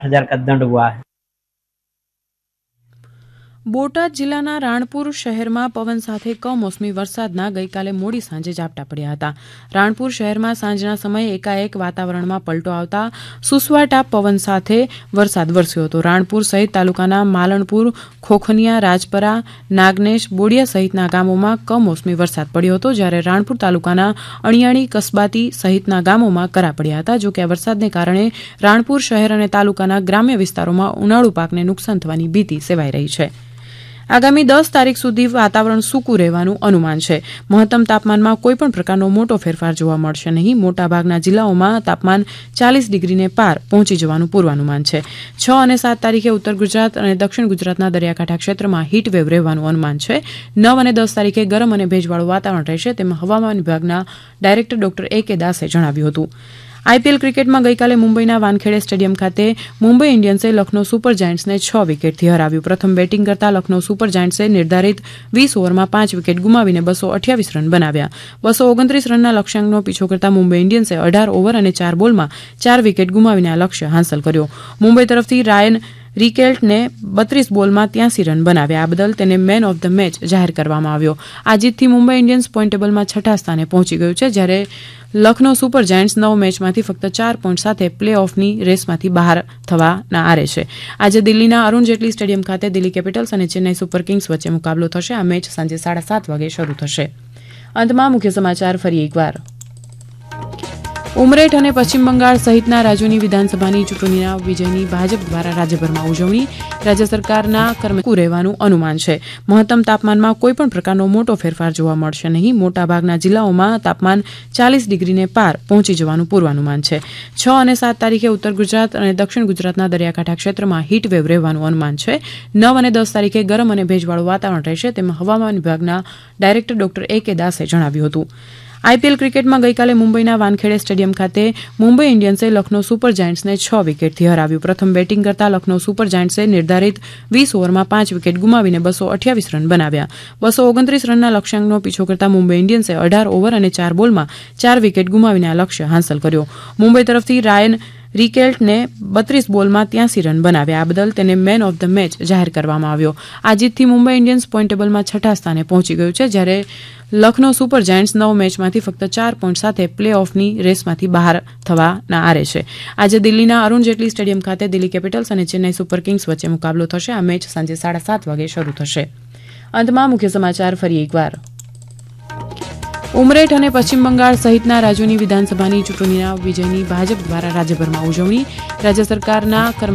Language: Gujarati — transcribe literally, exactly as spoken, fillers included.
हजार का दंड हुआ है। બોટાદ જિલ્લાના રાણપુર શહેરમાં પવન સાથે કમોસમી વરસાદના ગઈકાલે મોડી સાંજે ઝાપટા પડ્યા હતા. રાણપુર શહેરમાં સાંજના સમયે એકાએક વાતાવરણમાં પલટો આવતા સુસવાટા પવન સાથે વરસાદ વરસ્યો હતો. રાણપુર સહિત તાલુકાના માલણપુર, ખોખનિયા, રાજપરા, નાગનેશ, બોડિયા સહિતના ગામોમાં કમોસમી વરસાદ પડ્યો હતો, જ્યારે રાણપુર તાલુકાના અણિયાળી, કસબાતી સહિતના ગામોમાં કરા પડ્યા હતા. જોકે આ વરસાદને કારણે રાણપુર શહેર અને તાલુકાના ગ્રામ્ય વિસ્તારોમાં ઉનાળુ પાકને નુકસાન થવાની ભીતિ સેવાઈ રહી છે. આગામી દસ તારીખ સુધી વાતાવરણ સૂકું રહેવાનું અનુમાન છે. મહત્તમ તાપમાનમાં કોઈપણ પ્રકારનો મોટો ફેરફાર જોવા મળશે નહીં. મોટાભાગના જિલ્લાઓમાં તાપમાન ચાલીસ ડિગ્રીને પાર પહોંચી જવાનું પૂર્વાનુમાન છે. છ અને સાત તારીખે ઉત્તર ગુજરાત અને દક્ષિણ ગુજરાતના દરિયાકાંઠા ક્ષેત્રમાં હીટવેવ રહેવાનું અનુમાન છે. નવ અને દસ તારીખે ગરમ અને ભેજવાળું વાતાવરણ રહેશે, તેમ હવામાન વિભાગના ડાયરેક્ટર ડોક્ટર એ કે દાસે જણાવ્યું હતું. આઈપીએલ ક્રિકેટમાં ગઈકાલે મુંબઈના વાનખેડે સ્ટેડિયમ ખાતે મુંબઈ ઇન્ડિયન્સે લખનૌ સુપર જાયન્ટ્સને છ વિકેટથી હરાવ્યું. પ્રથમ બેટિંગ કરતા લખનૌ સુપર જાયન્ટ્સે નિર્ધારિત વીસ ઓવરમાં પાંચ વિકેટ ગુમાવીને બસો અઠ્યાવીસ રન બનાવ્યા. બસો ઓગણત્રીસ રનના લક્ષ્યાંકનો પીછો કરતા મુંબઈ ઇન્ડિયન્સે અઢાર ઓવર અને ચાર બોલમાં ચાર વિકેટ ગુમાવીને આ લક્ષ્ય હાંસલ કર્યો. મુંબઈ તરફથી રાયન રિકેલ્ટને બત્રીસ બોલમાં ત્યાસી રન બનાવ્યા. આ બદલ તેને મેન ઓફ ધ મેચ જાહેર કરવામાં આવ્યો. આ જીતથી મુંબઈ ઇન્ડિયન્સ પોઈન્ટ ટેબલમાં છઠ્ઠા સ્થાને પહોંચી ગયું છે, જ્યારે લખનૌ સુપર જાયન્ટ્સ નવ મેચમાંથી ફક્ત ચાર પોઈન્ટ સાથે પ્લે ઓફની રેસમાંથી બહાર થવાના આરે છે. આજે દિલ્હીના અરુણ જેટલી સ્ટેડિયમ ખાતે દિલ્હી કેપિટલ્સ અને ચેન્નાઈ સુપર કિંગ્સ વચ્ચે મુકાબલો થશે. આ મેચ સાંજે સાડા સાત વાગે શરૂ થશે. અંતમાં મુખ્ય સમાચાર ફરી એકવાર. ઉમરેઠ અને પશ્ચિમ બંગાળ સહિતના રાજ્યોની વિધાનસભાની ચૂંટણીના વિજયની ભાજપ દ્વારા રાજ્યભરમાં ઉજવણી. રાજ્ય સરકારના કર્મચારીઓ રહેવાનું અનુમાન છે. મહત્તમ તાપમાનમાં કોઈપણ પ્રકારનો મોટો ફેરફાર જોવા મળશે નહીં. મોટાભાગના જિલ્લાઓમાં તાપમાન ચાલીસ ડિગ્રીને પાર પહોંચી જવાનું પૂર્વાનુમાન છે. છ અને સાત તારીખે ઉત્તર ગુજરાત અને દક્ષિણ ગુજરાતના દરિયાકાંઠા ક્ષેત્રમાં હીટવેવ રહેવાનું અનુમાન છે. નવ અને દસ તારીખે ગરમ અને ભેજવાળું વાતાવરણ રહેશે, તેમ હવામાન વિભાગના ડાયરેક્ટર ડોક્ટર એ કે દાસે જણાવ્યું હતું. આઈપીએલ ક્રિકેટમાં ગઈકાલે મુંબઈના વાનખેડે સ્ટેડિયમ ખાતે મુંબઈ ઇન્ડિયન્સે લખનૌ સુપર જાયન્ટ્સને છ વિકેટથી હરાવ્યું. પ્રથમ બેટિંગ કરતા લખનૌ સુપર જાયન્ટ્સે નિર્ધારિત વીસ ઓવરમાં પાંચ વિકેટ ગુમાવીને બસો અઠ્યાવીસ રન બનાવ્યા. બસો ઓગણત્રીસ રનના લક્ષ્યાંકનો પીછો કરતા મુંબઈ ઇન્ડિયન્સે અઢાર ઓવર અને ચાર બોલમાં ચાર વિકેટ ગુમાવીને આ લક્ષ્ય હાંસલ કર્યો. મુંબઈ તરફથી રાયન રિકેલ્ટને બત્રીસ બોલમાં ત્યાસી રન બનાવ્યા. આ બદલ તેને મેન ઓફ ધ મેચ જાહેર કરવામાં આવ્યો. આ જીતથી મુંબઈ ઇન્ડિયન્સ પોઈન્ટ ટેબલમાં છઠ્ઠા સ્થાને પહોંચી ગયું છે, જ્યારે લખનૌ સુપર જાયન્ટ્સ નવ મેચમાંથી ફક્ત ચાર પોઈન્ટ સાથે પ્લે ઓફની રેસમાંથી બહાર થવાના આરે છે. આજે દિલ્હીના અરુણ જેટલી સ્ટેડિયમ ખાતે દિલ્હી કેપિટલ્સ અને ચેન્નાઈ સુપર કિંગ્સ વચ્ચે મુકાબલો થશે. આ મેચ સાંજે સાડા સાત વાગે શરૂ થશે. અંતમાં મુખ્ય સમાચાર ફરી એકવાર. ઉમરેઠ અને પશ્ચિમ બંગાળ સહિતના રાજ્યોની વિધાનસભાની ચૂંટણીના વિજયની ભાજપ દ્વારા રાજ્યભરમાં ઉજવણી. રાજ્ય સરકારના કર્મચારીઓ